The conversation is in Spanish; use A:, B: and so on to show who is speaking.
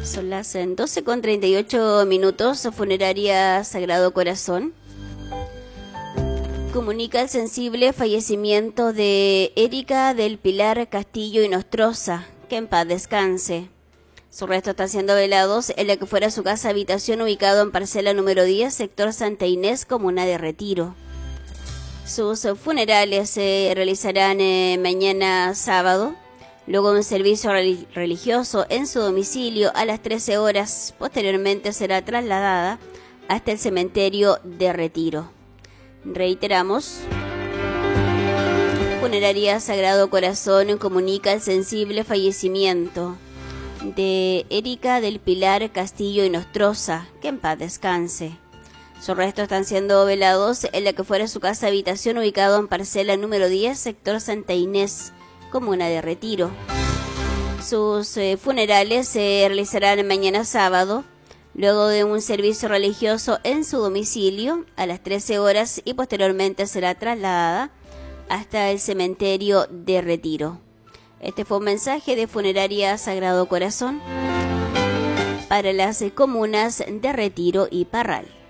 A: Son las 12:38. Funeraria Sagrado Corazón comunica el sensible fallecimiento de Erika del Pilar Castillo y Nostroza, que en paz descanse. Sus restos están siendo velados en la que fuera su casa habitación ubicado en parcela número 10, sector Santa Inés, comuna de Retiro. Sus funerales se realizarán mañana sábado, luego de un servicio religioso en su domicilio a las 13 horas. Posteriormente será trasladada hasta el cementerio de Retiro. Reiteramos, Funeraria Sagrado Corazón comunica el sensible fallecimiento de Erika del Pilar Castillo y Nostroza, que en paz descanse. Sus restos están siendo velados en la que fuera su casa habitación ubicado en parcela número 10, sector Santa Inés, comuna de Retiro. Sus funerales se realizarán mañana sábado, luego de un servicio religioso en su domicilio a las 13 horas y posteriormente será trasladada hasta el cementerio de Retiro. Este fue un mensaje de Funeraria Sagrado Corazón para las comunas de Retiro y Parral.